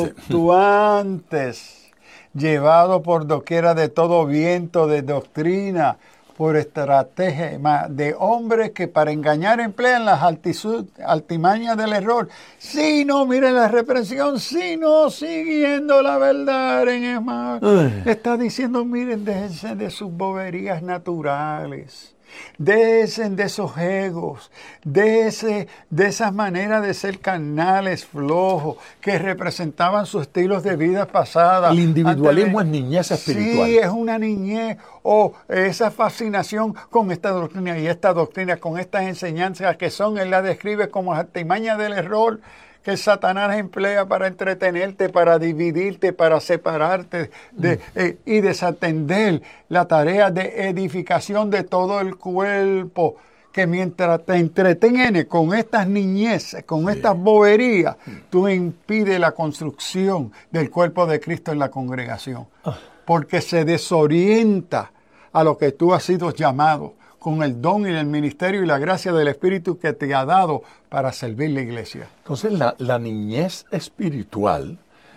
fluctuantes, llevados por doquiera de todo viento de doctrina, por estrategia de hombres que para engañar emplean las altimañas del error, sino, miren la reprensión, sino siguiendo la verdad en el mar. Está diciendo, miren, déjense de sus boberías naturales, déjense de esos egos, de esas maneras de ser carnales, flojos, que representaban sus estilos de vida pasada.
El individualismo es niñez espiritual.
Sí, es una niñez, o esa fascinación con esta doctrina y esta doctrina, con estas enseñanzas que son, él las describe como artimañas del error, que Satanás emplea para entretenerte, para dividirte, para separarte y desatender la tarea de edificación de todo el cuerpo, que mientras te entretienes con estas niñeces, con estas boberías, tú impides la construcción del cuerpo de Cristo en la congregación, porque se desorienta a lo que tú has sido llamado con el don y el ministerio y la gracia del Espíritu que te ha dado para servir la iglesia.
Entonces la niñez espiritual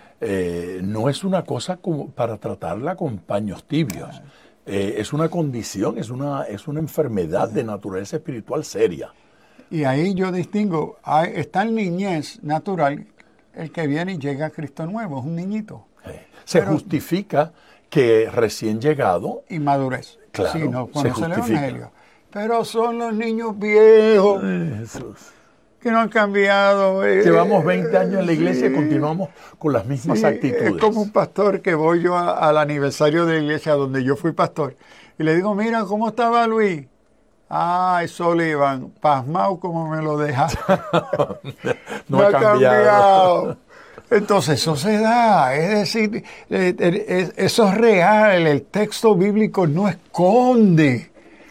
no es una cosa como para tratarla con paños tibios. Es una condición, es una enfermedad de naturaleza espiritual seria.
Y ahí yo distingo, está el niñez natural, el que viene y llega a Cristo nuevo, es un niñito.
Se justifica que recién llegado...
Y madurez.
Claro,
sí, no
se
conoce el
justifica.
Evangelio. Pero son los niños viejos
Jesús.
que no han cambiado.
Llevamos 20 años en la iglesia y continuamos con las mismas actitudes.
Es como un pastor que voy yo al aniversario de la iglesia donde yo fui pastor. Y le digo, mira, ¿cómo estaba Luis? Ay, Sullivan, pasmado como me lo dejas.
No ha cambiado.
Entonces eso se da, es decir, eso es real, el texto bíblico no esconde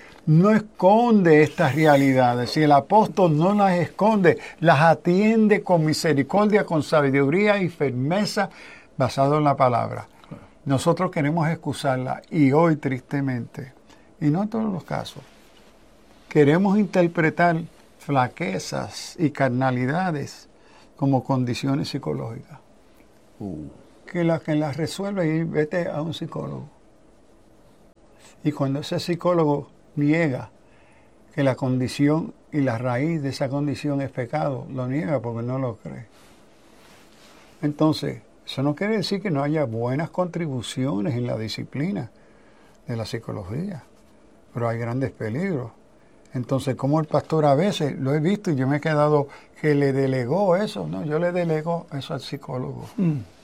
estas realidades. Si el apóstol no las esconde, las atiende con misericordia, con sabiduría y firmeza, basado en la palabra. Nosotros queremos excusarla y hoy, tristemente, y no en todos los casos, queremos interpretar flaquezas y carnalidades como condiciones psicológicas. Que las resuelve y vete a un psicólogo. Y cuando ese psicólogo niega que la condición y la raíz de esa condición es pecado, lo niega porque no lo cree. Entonces, eso no quiere decir que no haya buenas contribuciones en la disciplina de la psicología, pero hay grandes peligros. Entonces, como el pastor a veces, lo he visto y yo me he quedado que le delegó eso, no, yo le delego eso al psicólogo.